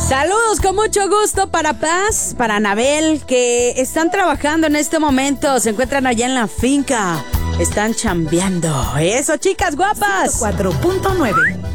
Saludos con mucho gusto para Paz, para Anabel, que están trabajando en este momento. Se encuentran allá en la finca. Están chambeando. Eso, chicas guapas. 4.9